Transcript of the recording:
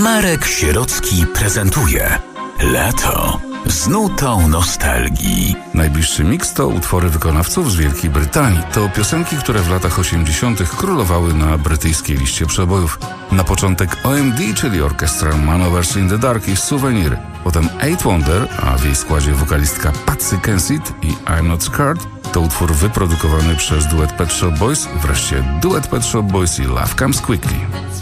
Marek Sierocki prezentuje Lato z nutą nostalgii. Najbliższy miks to utwory wykonawców z Wielkiej Brytanii. To piosenki, które w latach 80. królowały na brytyjskiej liście przebojów. Na początek OMD, czyli Orchestral Manoeuvres in the Dark i Souvenir. Potem Eight Wonder, a w jej składzie wokalistka Patsy Kensit i I'm Not Scared. To utwór wyprodukowany przez duet Pet Shop Boys. Wreszcie duet Pet Shop Boys i Love Comes Quickly.